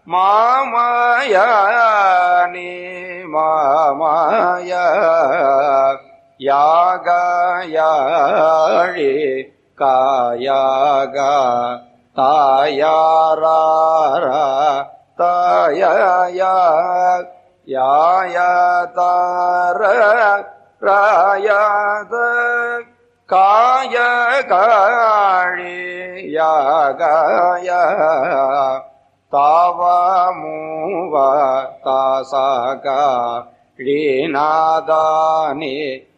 மாமாயா நீ மாமாயா யாகாயாழி காயாகா தாயாரா தாயா யாயதார ராயத காய காழி யாகாய தாவமூவ தாசகா ரீநாதானி